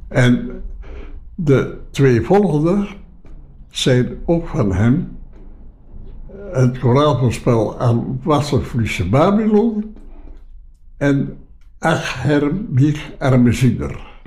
En de twee volgende zijn ook van hem. Het koraalvoorspel aan Wasserflüsse Babylon en Ach Herr mich arme Sünder.